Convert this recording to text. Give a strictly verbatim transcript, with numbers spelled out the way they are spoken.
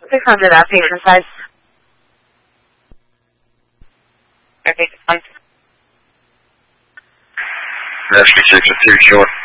six hundred outpatient size. Okay, one. Rescue six, two short.